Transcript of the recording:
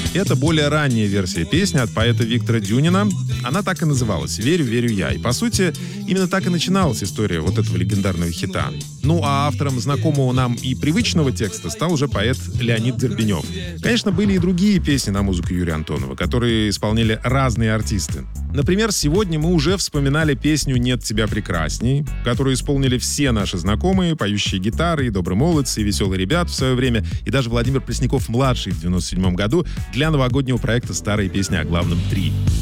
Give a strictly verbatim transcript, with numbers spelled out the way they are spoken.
Это более ранняя версия песни от поэта Виктора Дюнина. Она так и называлась «Верю, верю я». И, по сути, именно так и начиналась история вот этого легендарного хита. Ну, а автором знакомого нам и привычного текста стал уже поэт Леонид Дербенев. Конечно, были и другие песни на музыку Юрия Антонова, которые исполняли разные артисты. Например, сегодня мы уже вспоминали песню «Нет тебя прекрасней», которую исполнили все наши знакомые, поющие гитары, и добрые молодцы, и веселые ребят в свое время, и даже Владимир Пресняков-младший в девяносто седьмом году для новогоднего проекта «Старые песни о главном три».